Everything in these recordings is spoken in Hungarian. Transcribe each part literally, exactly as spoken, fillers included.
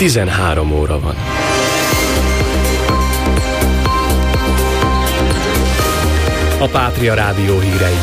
tizenhárom óra van. A Pátria Rádió hírei.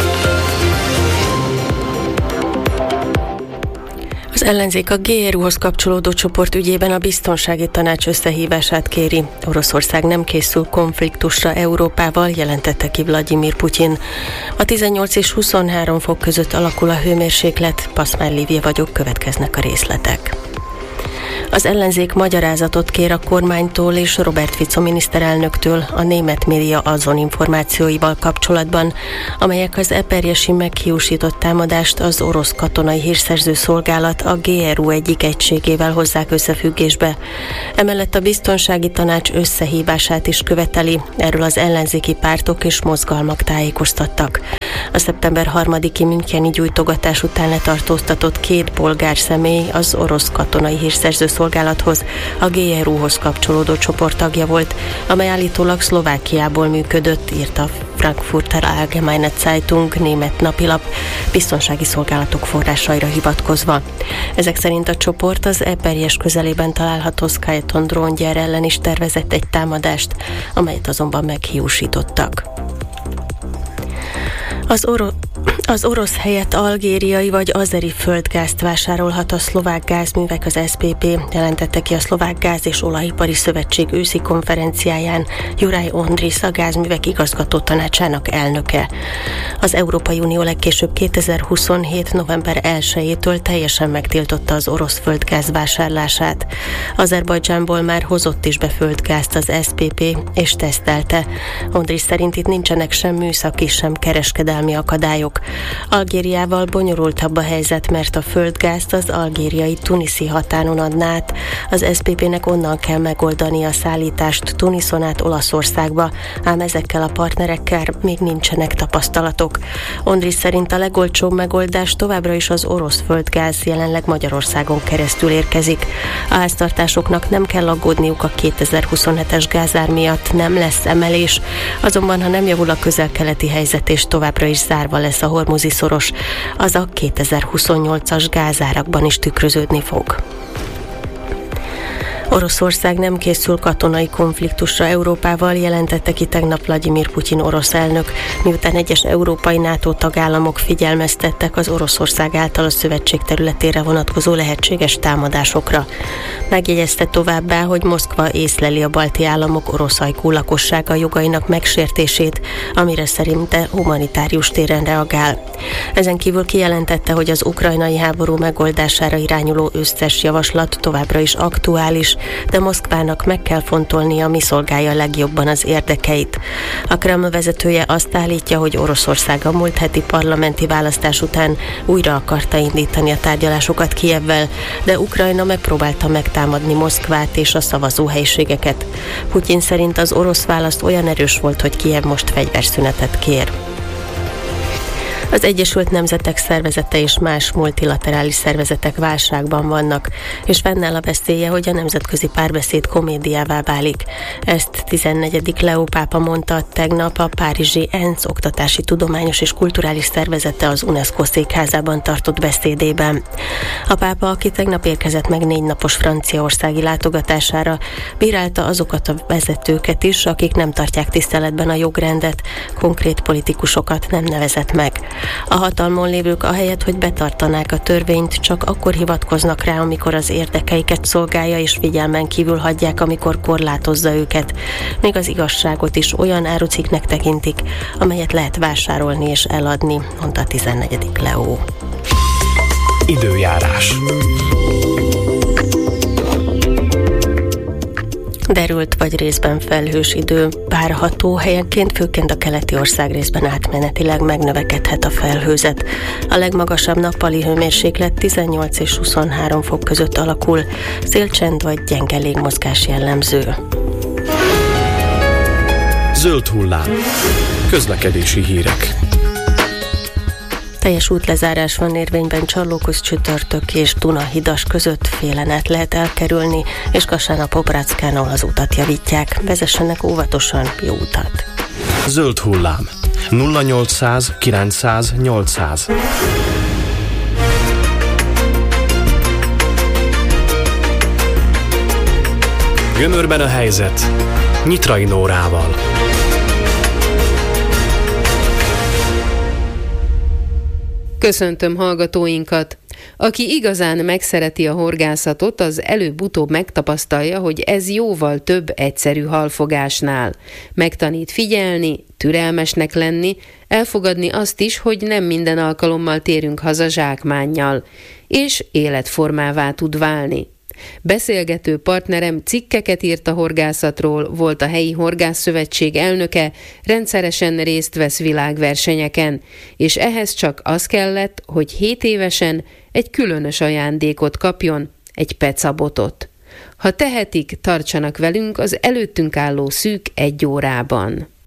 Az ellenzék a gé er u-hoz kapcsolódó csoport ügyében a biztonsági tanács összehívását kéri. Oroszország nem készül konfliktusra Európával, jelentette ki Vladimir Putyin. A tizennyolc és huszonhárom fok között alakul a hőmérséklet. Paszmár Lívia vagyok, következnek a részletek. Az ellenzék magyarázatot kér a kormánytól és Robert Fico miniszterelnöktől a német média azon információival kapcsolatban, amelyek az eperjesi meghiúsított támadást az orosz katonai hírszerző szolgálat a gé er u egyik egységével hozzák összefüggésbe. Emellett a biztonsági tanács összehívását is követeli, erről az ellenzéki pártok és mozgalmak tájékoztattak. A szeptember harmadiki müncheni gyújtogatás után letartóztatott két bolgár személy az orosz katonai hírszerző szolgálathoz, a gé er u-hoz kapcsolódó csoport tagja volt, amely állítólag Szlovákiából működött, írta a Frankfurter Allgemeine Zeitung német napilap, biztonsági szolgálatok forrásaira hivatkozva. Ezek szerint a csoport az Eperjes közelében található Skyton dróngyár ellen is tervezett egy támadást, amelyet azonban meghiúsítottak. Az, oro- az orosz helyett algériai vagy azeri földgázt vásárolhat a szlovák gázművek, az es pé pé, jelentette ki a Szlovák Gáz- és Olajipari Szövetség őszi konferenciáján Juraj Ondris, a gázművek igazgató tanácsának elnöke. Az Európai Unió legkésőbb kétezer-huszonhét. november elsejétől teljesen megtiltotta az orosz földgáz vásárlását. Azerbajdzsánból már hozott is be földgázt az es pé pé, és tesztelte. Ondris szerint itt nincsenek sem műszaki, sem kereskedelmi akadályok. Algériával bonyolultabb a helyzet, mert a földgázt az algériai tuniszi határon adná át. Az es pé pének onnan kell megoldani a szállítást Tuniszon át Olaszországba, ám ezekkel a partnerekkel még nincsenek tapasztalatok. Ondris szerint a legolcsóbb megoldás továbbra is az orosz földgáz, jelenleg Magyarországon keresztül érkezik. A háztartásoknak nem kell aggódniuk a kétezer-huszonhetes gázár miatt, nem lesz emelés, azonban ha nem javul a közel-keleti helyzet és továbbra is zárva lesz a hormuzi szoros, az a kétezer-huszonnyolcas gázárakban is tükröződni fog. Oroszország nem készül katonai konfliktusra Európával, jelentette ki tegnap Vladimir Putyin orosz elnök, miután egyes európai NATO tagállamok figyelmeztettek az Oroszország által a szövetség területére vonatkozó lehetséges támadásokra. Megjegyezte továbbá, hogy Moszkva észleli a balti államok orosz ajkú lakossága jogainak megsértését, amire szerinte humanitárius téren reagál. Ezen kívül kijelentette, hogy az ukrajnai háború megoldására irányuló összes javaslat továbbra is aktuális, de Moszkvának meg kell fontolnia, mi szolgálja legjobban az érdekeit. A Kreml vezetője azt állítja, hogy Oroszország a múlt heti parlamenti választás után újra akarta indítani a tárgyalásokat Kijevvel, de Ukrajna megpróbálta megtámadni Moszkvát és a szavazóhelyiségeket. Putyin szerint az orosz választ olyan erős volt, hogy Kijev most fegyverszünetet kér. Az Egyesült Nemzetek Szervezete és más multilaterális szervezetek válságban vannak, és fennáll a veszélye, hogy a nemzetközi párbeszéd komédiává válik. Ezt tizennegyedik Leó pápa mondta tegnap a párizsi ENSZ oktatási, tudományos és kulturális szervezete az UNESCO székházában tartott beszédében. A pápa, aki tegnap érkezett meg négy napos franciaországi látogatására, bírálta azokat a vezetőket is, akik nem tartják tiszteletben a jogrendet, konkrét politikusokat nem nevezett meg. A hatalmon lévők ahelyett, hogy betartanák a törvényt, csak akkor hivatkoznak rá, amikor az érdekeiket szolgálja, és figyelmen kívül hagyják, amikor korlátozza őket. Még az igazságot is olyan árucikknek tekintik, amelyet lehet vásárolni és eladni, mondta a tizennegyedik Leó. Időjárás. Derült vagy részben felhős idő várható, helyenként főként a keleti ország részben átmenetileg megnövekedhet a felhőzet. A legmagasabb nappali hőmérséklet tizennyolc és huszonhárom fok között alakul, szélcsend vagy gyenge légmozgás jellemző. Zöld hullám. Közlekedési hírek. Teljes útlezárás van érvényben Csallóköz csütörtök és Duna-hidas között, félen át lehet elkerülni, és Kassán a Popráckán, ahol az utat javítják. Vezessenek óvatosan, jó utat! Zöld hullám. nulla nyolcszáz kilencszáz nyolcszáz. Gömörben a helyzet Nyitrai Nórával. Köszöntöm hallgatóinkat! Aki igazán megszereti a horgászatot, az előbb-utóbb megtapasztalja, hogy ez jóval több egyszerű halfogásnál. Megtanít figyelni, türelmesnek lenni, elfogadni azt is, hogy nem minden alkalommal térünk haza zsákmánnyal, és életformává tud válni. Beszélgető partnerem cikkeket írt a horgászatról, volt a helyi horgászszövetség elnöke, rendszeresen részt vesz világversenyeken, és ehhez csak az kellett, hogy hét évesen egy különös ajándékot kapjon, egy pecabotot. Ha tehetik, tartsanak velünk az előttünk álló szűk egy órában.